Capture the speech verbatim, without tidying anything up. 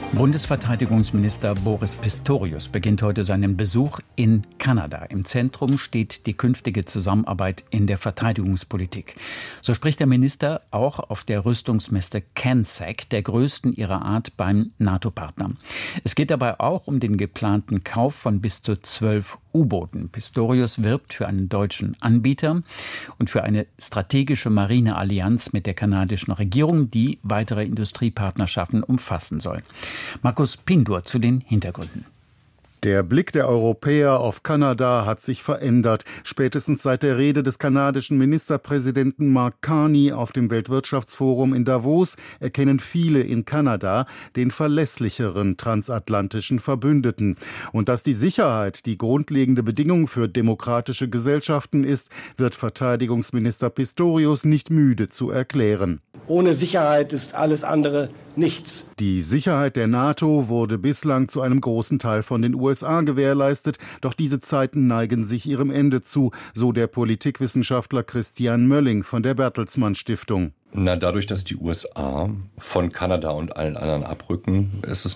Bundesverteidigungsminister Boris Pistorius beginnt heute seinen Besuch in Kanada. Im Zentrum steht die künftige Zusammenarbeit in der Verteidigungspolitik. So spricht der Minister auch auf der Rüstungsmesse CANSEC, der größten ihrer Art beim NATO-Partner. Es geht dabei auch um den geplanten Kauf von bis zu zwölf U-Booten. Pistorius wirbt für einen deutschen Anbieter und für eine strategische Marineallianz mit der kanadischen Regierung, die weitere Industriepartnerschaften umfassen soll. Markus Pindur zu den Hintergründen. Der Blick der Europäer auf Kanada hat sich verändert. Spätestens seit der Rede des kanadischen Ministerpräsidenten Mark Carney auf dem Weltwirtschaftsforum in Davos erkennen viele in Kanada den verlässlicheren transatlantischen Verbündeten. Und dass die Sicherheit die grundlegende Bedingung für demokratische Gesellschaften ist, wird Verteidigungsminister Pistorius nicht müde zu erklären. Ohne Sicherheit ist alles andere nichts. Die Sicherheit der NATO wurde bislang zu einem großen Teil von den U S A gewährleistet, doch diese Zeiten neigen sich ihrem Ende zu, so der Politikwissenschaftler Christian Mölling von der Bertelsmann Stiftung. Na, dadurch, dass die U S A von Kanada und allen anderen abrücken, ist es